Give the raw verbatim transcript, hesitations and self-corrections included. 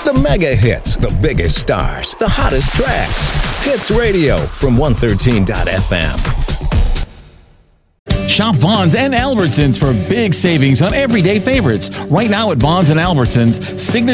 The mega hits, the biggest stars, the hottest tracks. Hits Radio from one thirteen dot f m. Shop Vons and Albertsons for big savings on everyday favorites. Right now at Vons and Albertsons, signature